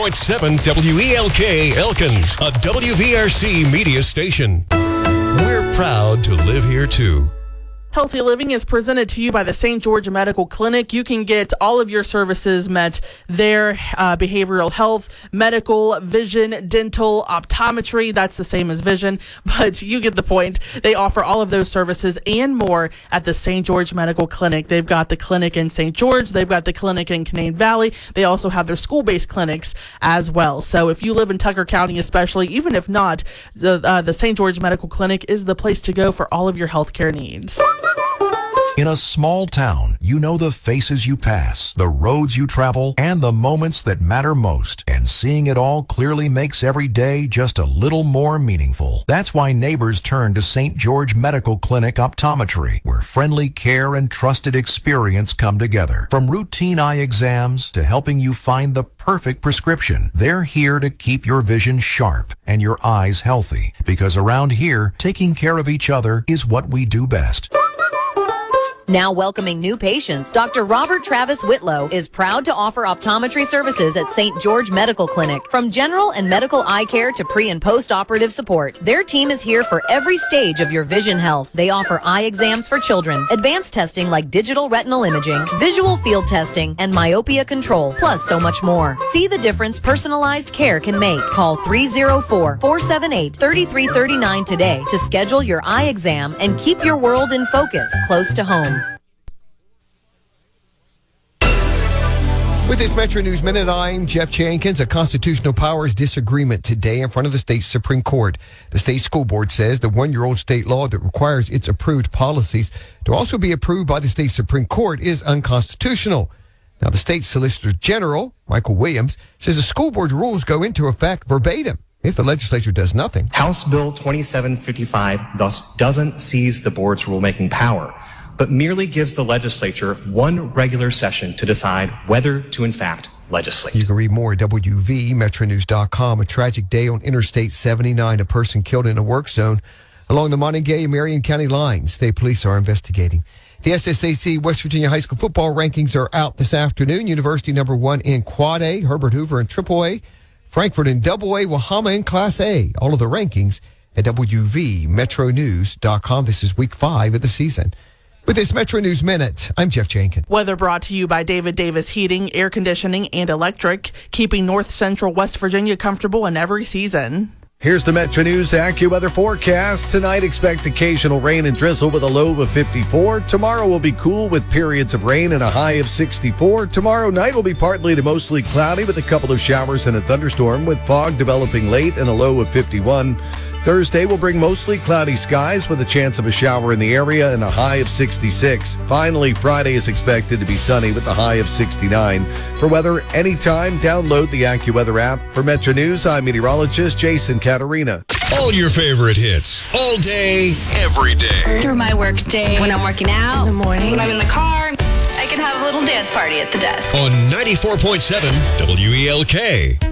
94.7 WELK Elkins, a WVRC media station. We're proud to live here too. Healthy Living is presented to you by the St. George Medical Clinic. You can get all of your services met there, behavioral health, medical, vision, dental, optometry. That's the same as vision, but you get the point. They offer all of those services and more at the St. George Medical Clinic. They've got the clinic in St. George. They've got the clinic in Canaan Valley. They also have their school-based clinics as well. So if you live in Tucker County especially, even if not, the St. George Medical Clinic is the place to go for all of your healthcare needs. In a small town, you know the faces you pass, the roads you travel, and the moments that matter most. And seeing it all clearly makes every day just a little more meaningful. That's why neighbors turn to St. George Medical Clinic Optometry, where friendly care and trusted experience come together. From routine eye exams to helping you find the perfect prescription, they're here to keep your vision sharp and your eyes healthy. Because around here, taking care of each other is what we do best. Now welcoming new patients, Dr. Robert Travis Whitlow is proud to offer optometry services at St. George Medical Clinic. From general and medical eye care to pre- and post-operative support, their team is here for every stage of your vision health. They offer eye exams for children, advanced testing like digital retinal imaging, visual field testing, and myopia control, plus so much more. See the difference personalized care can make. Call 304-478-3339 today to schedule your eye exam and keep your world in focus close to home. With this Metro News Minute, I'm Jeff Jenkins. A constitutional powers disagreement today in front of the state Supreme Court. The state school board says the one-year-old state law that requires its approved policies to also be approved by the state Supreme Court is unconstitutional. Now, the state Solicitor General, Michael Williams, says the school board rules go into effect verbatim if the legislature does nothing. House Bill 2755 thus doesn't seize the board's rulemaking power, but merely gives the legislature one regular session to decide whether to, in fact, legislate. You can read more at WVMetroNews.com. A tragic day on Interstate 79. A person killed in a work zone along the Montague and Marion County line. State police are investigating. The SSAC West Virginia High School football rankings are out this afternoon. University number 1 in Quad A, Herbert Hoover in Triple A, Frankfort in Double A, Wahama in Class A. All of the rankings at WVMetroNews.com. This is week 5 of the season. With this Metro News Minute, I'm Jeff Jenkins. Weather brought to you by David Davis Heating, Air Conditioning, and Electric, keeping North Central West Virginia comfortable in every season. Here's the Metro News AccuWeather forecast. Tonight, expect occasional rain and drizzle with a low of 54. Tomorrow will be cool with periods of rain and a high of 64. Tomorrow night will be partly to mostly cloudy with a couple of showers and a thunderstorm with fog developing late and a low of 51. Thursday will bring mostly cloudy skies with a chance of a shower in the area and a high of 66. Finally, Friday is expected to be sunny with a high of 69. For weather anytime, download the AccuWeather app. For Metro News, I'm meteorologist Jason Caterina. All your favorite hits, all day, every day. Through my work day, when I'm working out, in the morning, when I'm in the car, I can have a little dance party at the desk. On 94.7 WELK.